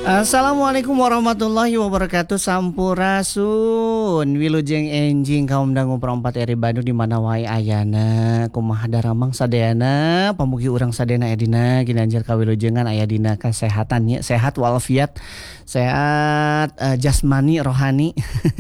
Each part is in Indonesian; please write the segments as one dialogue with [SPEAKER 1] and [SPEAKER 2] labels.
[SPEAKER 1] Assalamualaikum warahmatullahi wabarakatuh. Sampurasun Wilujeng enjing kaum dangu perempat eri Bandung di mana wae ayana kumaha daramang sadayana pamugi urang sadayana edina ginanjar kawilujengan aya dina kasehatannya sehat walafiat sehat jasmani rohani.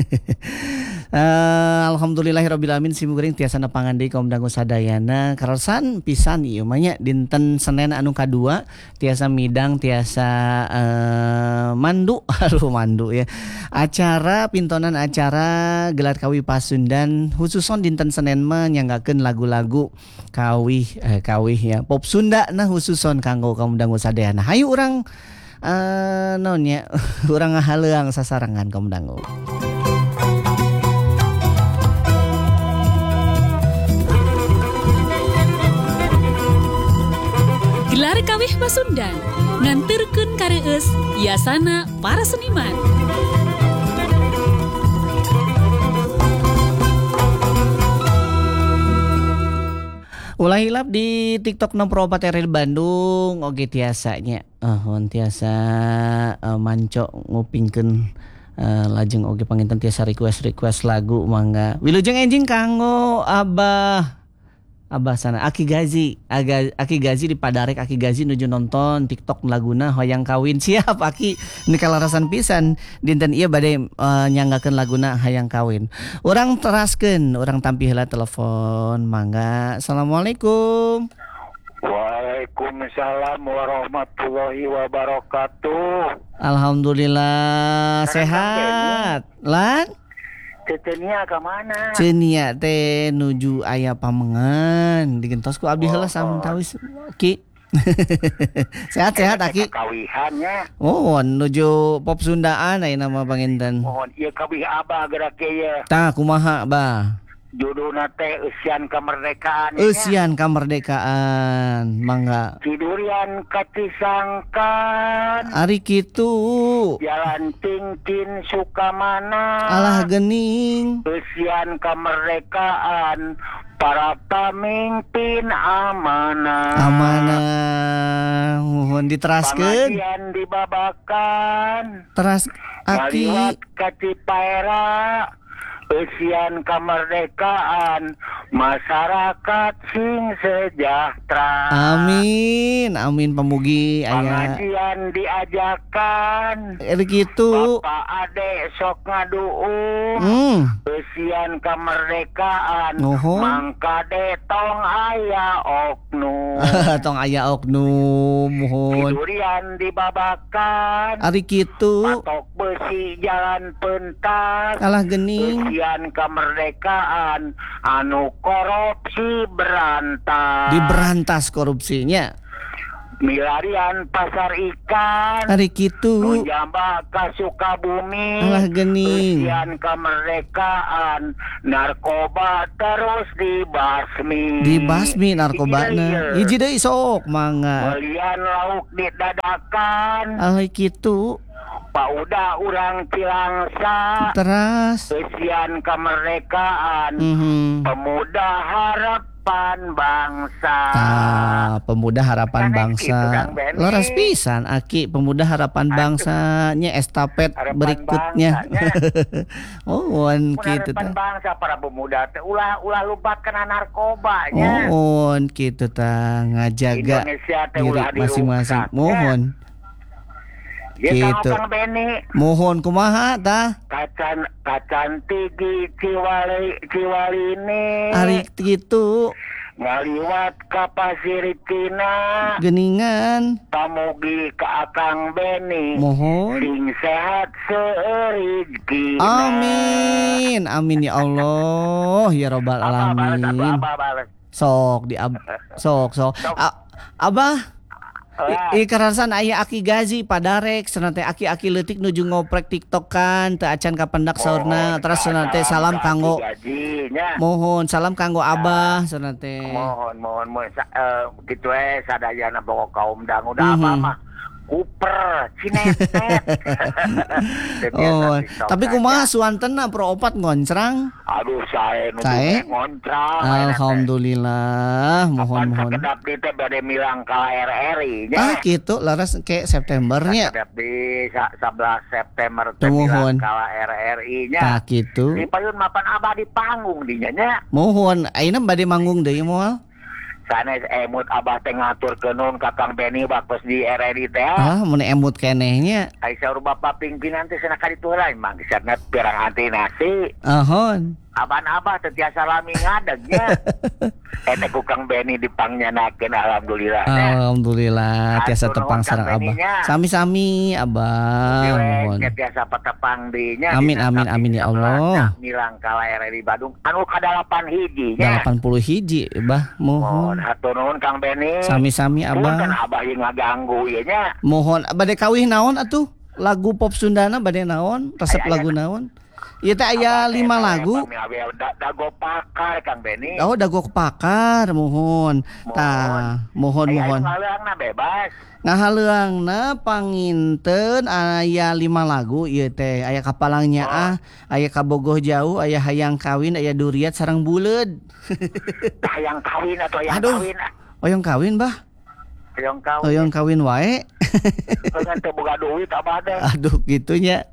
[SPEAKER 1] Alhamdulillahirabbil alamin simkuring tiasa nepangan deui kaum dangu sadayana karosan pisan ieu mah nya dinten Senin anu kadua tiasa midang tiasa mandu mandu ya acara pintonan acara gelar kawih Pasundan khususon dinten Senin mah nyanggakeun lagu-lagu kawih ya pop Sunda nah khususon kanggo kaum dangu sadayana hayu urang naon nya urang ngahaleuang sasarangan kaum dangu.
[SPEAKER 2] Gelar kawih Pasundan nganterkeun kareueus biasana para seniman.
[SPEAKER 1] Ulah hilap di TikTok 64 RL Bandung oge tiasanya tiasa manco ngupingkeun lajeng oge panginten tiasa request lagu mangga wilujeng enjing kanggo Abah sana Aki Gazi di Padarek Aki Gazi nuju nonton TikTok laguna hoyang kawin siap Aki ini kalarasan pisan dinten ieu bade nyanggakeun laguna hayang kawin. Urang teraskeun urang tampi heula telepon mangga. Assalamualaikum.
[SPEAKER 3] Waalaikumsalam warahmatullahi wabarakatuh.
[SPEAKER 1] Alhamdulillah sehat. Lan
[SPEAKER 3] Tetenya ke mana?
[SPEAKER 1] Cenia teh nuju aya pamengan digentos ku abdi heula samtawis Ki. Sehat-sehat Aki.
[SPEAKER 3] Kawihannya.
[SPEAKER 1] Nuju pop Sundaan ayeuna mah panginten.
[SPEAKER 3] Mohon ieu kawih Abah gerak ye.
[SPEAKER 1] Tah kumaha bah?
[SPEAKER 3] Judulna teh Eusian Kemerdekaan.
[SPEAKER 1] Eusian Kemerdekaan. Mangga.
[SPEAKER 3] Tidurian katisangkan.
[SPEAKER 1] Ari kitu.
[SPEAKER 3] Jalan tingkin sukamana.
[SPEAKER 1] Alah geuning.
[SPEAKER 3] Eusian Kemerdekaan. Para pamimpin amanah.
[SPEAKER 1] Mohon diteraskeun.
[SPEAKER 3] Pengajian dibabakan.
[SPEAKER 1] Teras Aki.
[SPEAKER 3] Ngaliwat ka Cipaera. Eusian Kemerdekaan. Masyarakat sing sejahtera.
[SPEAKER 1] Amin pamugi aya.
[SPEAKER 3] Pengajian diajakan.
[SPEAKER 1] Kitu.
[SPEAKER 3] Bapak ade sok ngaduung. Eusian Kemerdekaan. Mangkade tong aya oknum.
[SPEAKER 1] Tong aya oknum mohon.
[SPEAKER 3] Tidurian dibabakan.
[SPEAKER 1] Ari kitu.
[SPEAKER 3] Patok besi jalan pentas.
[SPEAKER 1] Alah geuning.
[SPEAKER 3] Eusian Kemerdekaan. Anu korupsi berantas.
[SPEAKER 1] Diberantas korupsinya.
[SPEAKER 3] Milarian pasar ikan.
[SPEAKER 1] Ari kitu.
[SPEAKER 3] Nujamba ka Sukabumi.
[SPEAKER 1] Alah geuning.
[SPEAKER 3] Eusian Kemerdekaan. Narkoba terus dibasmi.
[SPEAKER 1] Dibasmi narkobana. Hiji deui sok mangga.
[SPEAKER 3] Melian lauk didadakan.
[SPEAKER 1] Alah kitu.
[SPEAKER 3] Pauda urang Cilangsa.
[SPEAKER 1] Teras.
[SPEAKER 3] Eusian Kemerdekaan. Pemuda harapan bangsa.
[SPEAKER 1] Pemuda harapan bangsa. Laras pisan Aki pemuda harapan bangsanya estafet berikutnya. Kitu
[SPEAKER 3] harapan bangsa para pemuda teh ulah lupakeun narkobanya.
[SPEAKER 1] Kitu tah ngajaga diri masing-masing. Mohon. Gitu. Mohon kumaha tah?
[SPEAKER 3] Kacan tigi ciwali ini.
[SPEAKER 1] Ari kitu.
[SPEAKER 3] Ngaliwat ka Pasir Cina.
[SPEAKER 1] Geuningan.
[SPEAKER 3] Pamugi ka Akang Beni.
[SPEAKER 1] Mohon.
[SPEAKER 3] Sing sehat seureuzkina.
[SPEAKER 1] Amin ya Allah ya Rabbal alamin. Sok Abah. Karasan aya Aki Gazi Padarek senate aki-aki leutik nuju ngoprek TikTok kan teu acan kapendak saurna terus senate salam kanggo mohon salam kanggo Abah senate
[SPEAKER 3] mohon kitu sadayana pokok kaum dangu da apa mah Cooper, Cinetet.
[SPEAKER 1] Oh, tapi kumaha suantena pro opat ngoncrang?
[SPEAKER 3] Aduh, saya
[SPEAKER 1] Sae?
[SPEAKER 3] ngontrak.
[SPEAKER 1] Alhamdulillah, mohon.
[SPEAKER 3] Kedap di teh bade milang ka RRI nya.
[SPEAKER 1] Gitu, laras kayak Septembernya.
[SPEAKER 3] Kedap di 11 September teh
[SPEAKER 1] Mohon.
[SPEAKER 3] milang ka RRI nya.
[SPEAKER 1] Tak gitu.
[SPEAKER 3] Di payun mapan abah di panggung dinya nya.
[SPEAKER 1] Mohon, ayeuna bade manggung deui moal.
[SPEAKER 3] Sanes emut abah teh ngatur keun ka Kang Beni bakos di RRI teh.
[SPEAKER 1] Mun emut kenehnya.
[SPEAKER 3] Ai saur bapak pimpinan teh cenah ka ditu lain mang disatna pirang anti nasi.
[SPEAKER 1] Ahon.
[SPEAKER 3] Aban abah teh tiasa lami ngadegnya. Eta ku Kang Beni dipangnyenakeun alhamdulillah.
[SPEAKER 1] Alhamdulillah tiasa
[SPEAKER 3] Atur
[SPEAKER 1] tepang
[SPEAKER 3] nuhun
[SPEAKER 1] sareng
[SPEAKER 3] Kang
[SPEAKER 1] Abah.
[SPEAKER 3] Beninya.
[SPEAKER 1] Sami-sami Abah. Mohon.
[SPEAKER 3] Tiasa patepang dinya.
[SPEAKER 1] Amin, amin, amin, ya Allah.
[SPEAKER 3] Milang kala RRI Badung anu ka-8 hiji nya.
[SPEAKER 1] 80 hiji, Abah. Mohon.
[SPEAKER 3] Hatur nuhun Kang Beni.
[SPEAKER 1] Sami-sami
[SPEAKER 3] Punten
[SPEAKER 1] Abah.
[SPEAKER 3] abah yang ngaganggu ieu nya.
[SPEAKER 1] Mohon bade kawih naon atuh? Lagu pop Sundana bade naon? Resep
[SPEAKER 3] Aya,
[SPEAKER 1] lagu naon? Ieu teh aya 5 lagu.
[SPEAKER 3] Dago pakar Kang Beni.
[SPEAKER 1] Oh, dago pakar, mohon. Tah, mohon.
[SPEAKER 3] Ngaleungna bebas.
[SPEAKER 1] Ngahaleuangna panginten aya 5 lagu ieu teh. Aya Kapalang Nyaah, aya Kabogoh Jauh, aya Hayang Kawin, aya Duriat sareng Buleud.
[SPEAKER 3] Hayang kawin atau hayang
[SPEAKER 1] Aduh.
[SPEAKER 3] kawin.
[SPEAKER 1] Oyong kawin, Bah.
[SPEAKER 3] Hayang kawin.
[SPEAKER 1] Oyong kawin wae.
[SPEAKER 3] Kan teu boga duit abah teh.
[SPEAKER 1] Aduh, gitunya.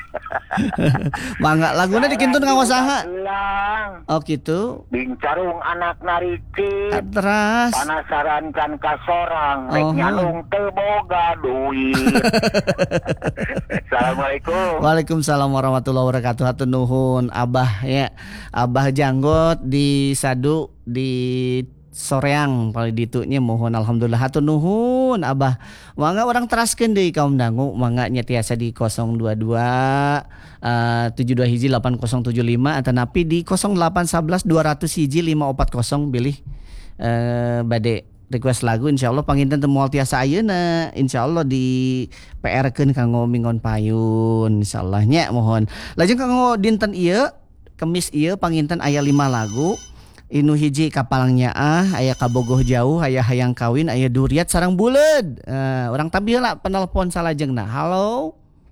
[SPEAKER 1] Mangga laguna dikintun ngawasaha.
[SPEAKER 3] Lang.
[SPEAKER 1] Oh gitu.
[SPEAKER 3] Bincarung anak naricik.
[SPEAKER 1] Teras.
[SPEAKER 3] Panasaran kan ka sorang. Rek
[SPEAKER 1] Oh.
[SPEAKER 3] nyalung teu boga duit. Assalamualaikum.
[SPEAKER 1] Waalaikumsalam warahmatullahi wabarakatuh. Hatur nuhun Abah ya. Abah Janggot di Sadu di Soreang paling ditunya mohon alhamdulillah hatur nuhun Abah. Mangga orang teraskeun deui kaum dangu mangga nya tiasa di 022 72 hiji 8075 atau napi di 0811 200 hiji 540 bilih bade request lagu insyaallah panginten teu moal tiasa ayeuna insyaallah di PR-keun kanggo mingon payun insyaallah nya mohon. Lajeng kanggo dinten ieu Kemis ieu panginten aya 5 lagu. Inu hiji Kapalang Nyaah, aya Kabogoh Jauh, aya Hayang Kawin, aya Duriat sareng Buleud. Urang tadi heula penelpon salajengna. Halo.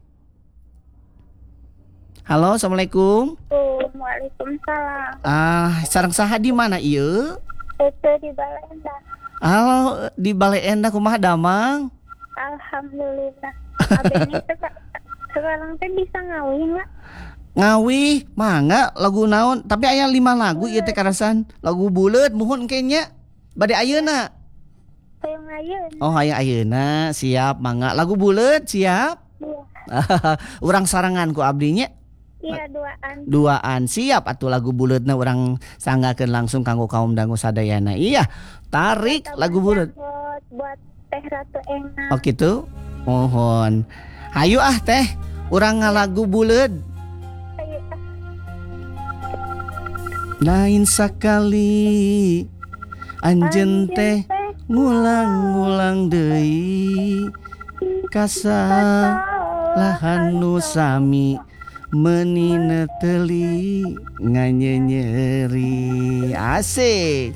[SPEAKER 1] Halo, assalamualaikum.
[SPEAKER 4] Waalaikumsalam.
[SPEAKER 1] Sareng saha di mana ieu?
[SPEAKER 4] Itu di Balenda.
[SPEAKER 1] Halo, di Balai Endah kumaha damang?
[SPEAKER 4] Alhamdulillah. Abang itu sekarang teh bisa ngawin lah.
[SPEAKER 1] Ngawi, mangga lagu naon? Tapi aya 5 lagu ieu teh karasan. Lagu Buleud muhun kenya. Bade ayeuna.
[SPEAKER 4] Hayang ayeun.
[SPEAKER 1] Oh, hayang ayeuna, siap mangga. Lagu Buleud siap.
[SPEAKER 4] Iya.
[SPEAKER 1] Urang sarangan ku abdinya.
[SPEAKER 4] Iya duaan.
[SPEAKER 1] Duaan siap atuh lagu Buleudna urang sanggakeun langsung kanggo kaum dangu sadayana. Iya, tarik lagu Buleud.
[SPEAKER 4] Buat Teh Ratu Enang.
[SPEAKER 1] Oh gitu. Mohon. Hayu teh, urang ngalagu Buleud.
[SPEAKER 4] Ayo
[SPEAKER 1] Lain sakali anjeun teh ngulang-ngulang deui kasalahan nu sami menina teli nganyenyeri asik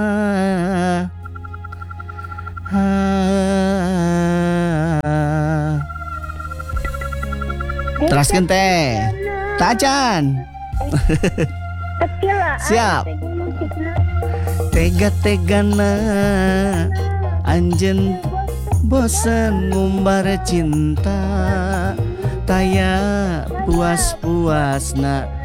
[SPEAKER 1] teraskeun teh tajan
[SPEAKER 4] kecil lah.
[SPEAKER 1] Siap. Tega-tegana anjeun bosan ngumbar cinta taya puas-puasna